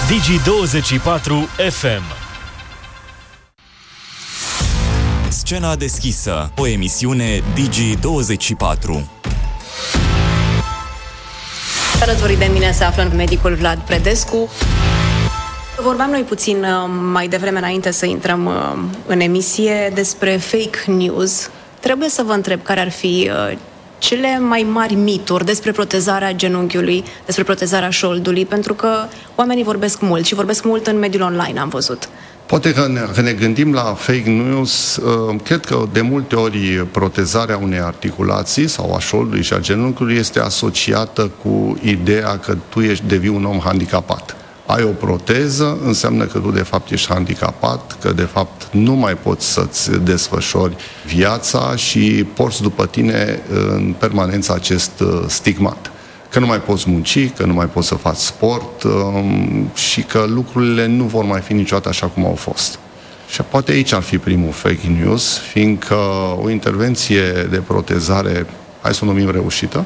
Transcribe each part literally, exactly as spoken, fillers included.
Digi douăzeci și patru F M. Scena deschisă, o emisiune Digi douăzeci și patru. Alături de mine se află medicul Vlad Predescu. Vorbeam noi puțin mai devreme, înainte să intrăm în emisie, despre fake news. Trebuie să vă întreb care ar fi cele mai mari mituri despre protezarea genunchiului, despre protezarea șoldului, pentru că oamenii vorbesc mult și vorbesc mult în mediul online, am văzut. Poate că ne, că ne gândim la fake news, cred că de multe ori protezarea unei articulații sau a șoldului și a genunchiului este asociată cu ideea că tu ești, devii un om handicapat. Ai o proteză, înseamnă că tu de fapt ești handicapat, că de fapt nu mai poți să-ți desfășori viața și porți după tine în permanență acest stigmat. Că nu mai poți munci, că nu mai poți să faci sport um, și că lucrurile nu vor mai fi niciodată așa cum au fost. Și poate aici ar fi primul fake news, fiindcă o intervenție de protezare, hai să o numim reușită,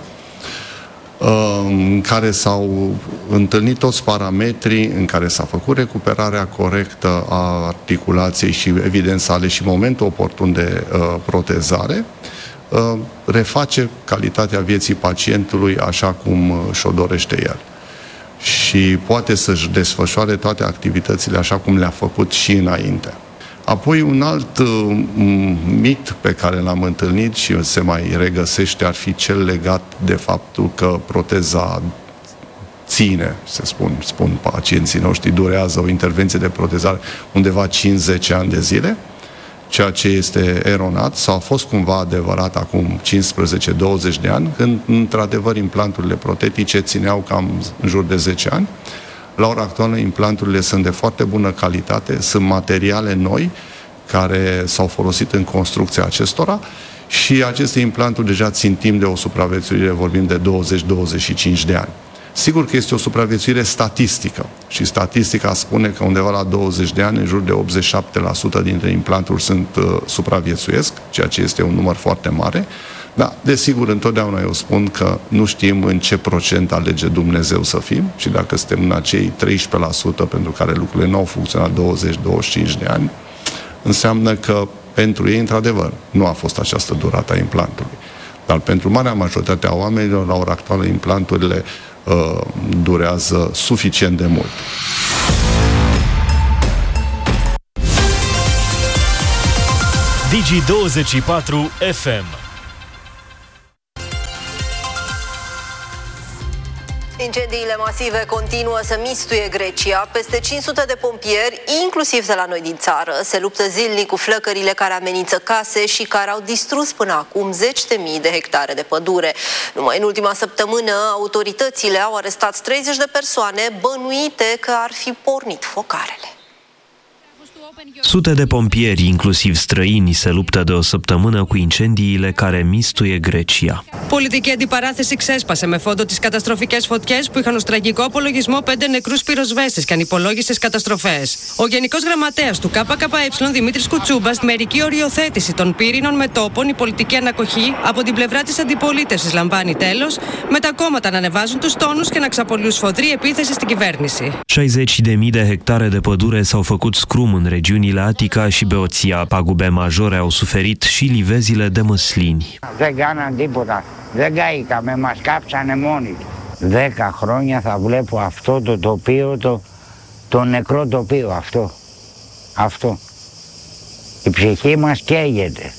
în care s-au întâlnit toți parametrii, în care s-a făcut recuperarea corectă a articulației și, evident, s-a ales și momentul oportun de uh, protezare, uh, reface calitatea vieții pacientului așa cum și-o dorește el. Și poate să-și desfășoare toate activitățile așa cum le-a făcut și înainte. Apoi, un alt uh, mit pe care l-am întâlnit și se mai regăsește ar fi cel legat de faptul că proteza ține, se spun, spun pacienții noștri, durează o intervenție de protezare undeva cinci zece ani de zile, ceea ce este eronat sau a fost cumva adevărat acum cincisprezece douăzeci de ani, când, într-adevăr, implanturile protetice țineau cam în jur de zece ani. La ora actuală, implanturile sunt de foarte bună calitate, sunt materiale noi care s-au folosit în construcția acestora și aceste implanturi deja țin timp de o supraviețuire, vorbim de douăzeci douăzeci și cinci de ani. Sigur că este o supraviețuire statistică și statistica spune că undeva la douăzeci de ani, în jur de optzeci și șapte la sută dintre implanturi sunt uh, supraviețuiesc, ceea ce este un număr foarte mare. Da, desigur, întotdeauna eu spun că nu știm în ce procent alege Dumnezeu să fim și dacă suntem în acei treisprezece la sută pentru care lucrurile nu au funcționat douăzeci douăzeci și cinci de ani, înseamnă că pentru ei, într-adevăr, nu a fost această durată a implantului. Dar pentru marea majoritate a oamenilor, la ora actuală, implanturile uh, durează suficient de mult. Digi douăzeci și patru F M. Incendiile masive continuă să mistuie Grecia. Peste cinci sute de pompieri, inclusiv de la noi din țară, se luptă zilnic cu flăcările care amenință case și care au distrus până acum zeci de mii de hectare de pădure. Numai în ultima săptămână, autoritățile au arestat treizeci de persoane bănuite că ar fi pornit focarele. Sute de pompieri, inclusiv străini, se luptă de o săptămână cu incendiile care mistuie Grecia. Πολιτική αντιπαράθεση ξέσπασε με φόντο τις καταστροφικές φωτιές που είχαν ως τραγικό απολογισμό πέντε νεκρούς πυροσβέστες και ανυπολόγιστες καταστροφές. Ο Γενικός Γραμματέας του ΚΚΕ, Δημήτρης Κουτσούμπας, μερική οριοθέτηση των πύρινων μετώπων, η πολιτική ανακοχή από την πλευρά της αντιπολίτευσης λαμβάνει τέλος, με τα κόμματα να ανεβάζουν τους τόνους και να ξαπολύουν σφοδρή επίθεση στην κυβέρνηση. șaizeci de mii de hectare de pădure s-au făcut scrum în regiunile Atica și Beoția. Pagube majore au suferit și livezile de măslini. Δεν κάναν τίποτα. Δεν καήκαμε, μας κάψανε μόνοι. Δέκα χρόνια θα βλέπω αυτό το τοπίο, το, το νεκρό τοπίο, αυτό. Αυτό. Η ψυχή μας καίγεται.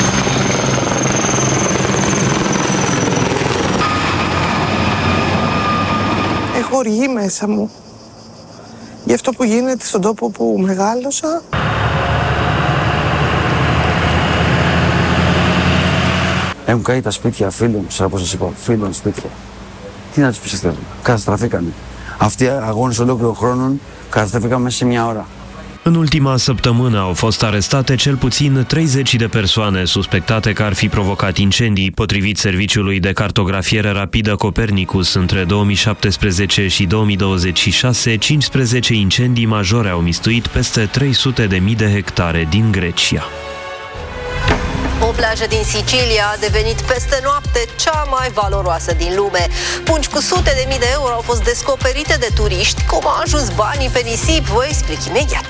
Έχω οργή μέσα μου. Γι' αυτό που γίνεται στον τόπο που μεγάλωσα. Έχουν καεί τα σπίτια φίλων, όπως σας είπα, φίλων σπίτια. Τι να τους πιστεύω, καταστραφήκανε. Αυτοί οι αγώνες ολόκληρων χρόνων καταστραφήκαν μέσα σε μια ώρα. În ultima săptămână au fost arestate cel puțin treizeci de persoane suspectate că ar fi provocat incendii. Potrivit Serviciului de Cartografiere Rapidă Copernicus, între două mii șaptesprezece și două mii douăzeci și șase, cincisprezece incendii majore au mistuit peste trei sute de mii de hectare din Grecia. O plajă din Sicilia a devenit peste noapte cea mai valoroasă din lume. Pungi cu sute de mii de euro au fost descoperite de turiști. Cum au ajuns banii pe nisip, vă explic imediat.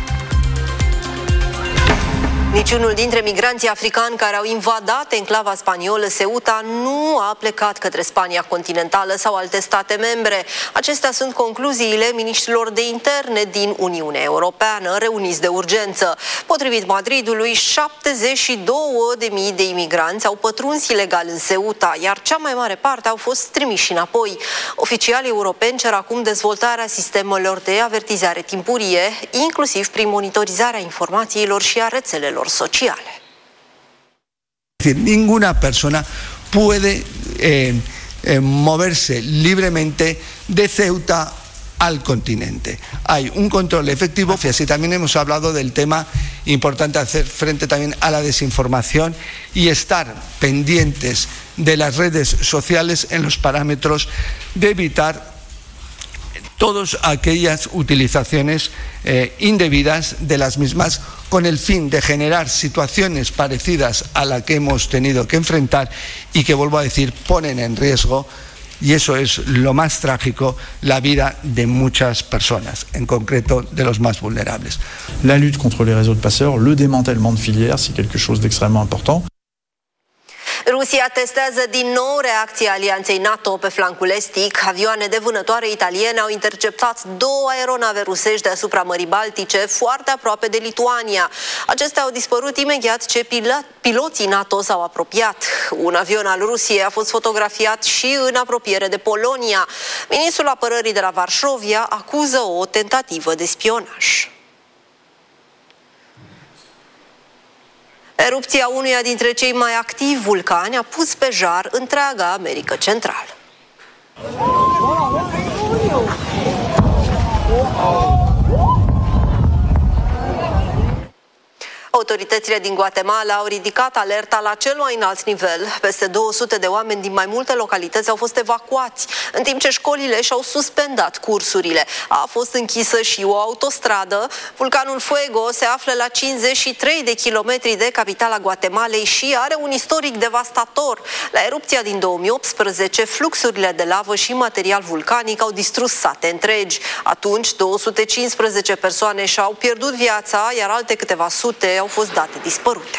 Niciunul dintre migranții africani care au invadat enclava spaniolă Ceuta nu a plecat către Spania continentală sau alte state membre. Acestea sunt concluziile miniștrilor de interne din Uniunea Europeană, reuniți de urgență. Potrivit Madridului, șaptezeci și două de mii de imigranți au pătruns ilegal în Ceuta, iar cea mai mare parte au fost trimiși înapoi. Oficialii europeni cer acum dezvoltarea sistemelor de avertizare timpurie, inclusiv prin monitorizarea informațiilor și a rețelelor sociale. Ninguna persona puede eh, eh, moverse libremente de Ceuta al continente. Hay un control efectivo, así también hemos hablado del tema importante hacer frente también a la desinformación y estar pendientes de las redes sociales en los parámetros de evitar todas aquellas utilizaciones eh, indebidas de las mismas con el fin de generar situaciones parecidas a la que hemos tenido que enfrentar y que, vuelvo a decir, ponen en riesgo, y eso es lo más trágico, la vida de muchas personas, en concreto de los más vulnerables. La lutte contre les réseaux de passeurs, le démantèlement de filières, c'est quelque chose d'extrêmement important. Rusia testează din nou reacția alianței NATO pe flancul estic. Avioane de vânătoare italiene au interceptat două aeronave rusești deasupra Mării Baltice, foarte aproape de Lituania. Acestea au dispărut imediat ce piloții NATO s-au apropiat. Un avion al Rusiei a fost fotografiat și în apropiere de Polonia. Ministrul Apărării de la Varșovia acuză o tentativă de spionaj. Erupția unuia dintre cei mai activi vulcani a pus pe jar întreaga America Centrală. Autoritățile din Guatemala au ridicat alerta la cel mai înalt nivel. Peste două sute de oameni din mai multe localități au fost evacuați, în timp ce școlile și-au suspendat cursurile. A fost închisă și o autostradă. Vulcanul Fuego se află la cincizeci și trei de kilometri de capitala Guatemalei și are un istoric devastator. La erupția din două mii optsprezece, fluxurile de lavă și material vulcanic au distrus sate întregi. Atunci, două sute cincisprezece persoane și-au pierdut viața, iar alte câteva sute au fost date dispărute.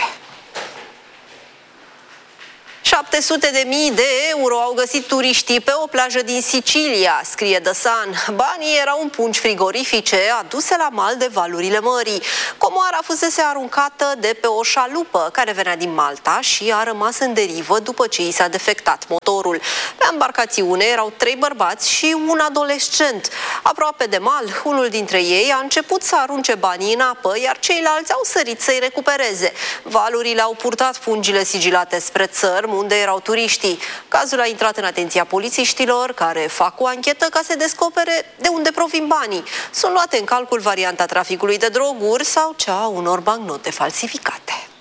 șapte sute de mii de euro au găsit turiștii pe o plajă din Sicilia, scrie The Sun. Banii erau în pungi frigorifice aduse la mal de valurile mării. Comoara fusese aruncată de pe o șalupă care venea din Malta și a rămas în derivă după ce i s-a defectat motorul. Pe embarcațiune erau trei bărbați și un adolescent. Aproape de mal, unul dintre ei a început să arunce banii în apă, iar ceilalți au sărit să-i recupereze. Valurile au purtat pungile sigilate spre țărm, unde erau turiștii. Cazul a intrat în atenția polițiștilor, care fac o anchetă ca să descopere de unde provin banii. Sunt luate în calcul varianta traficului de droguri sau cea a unor bancnote falsificate.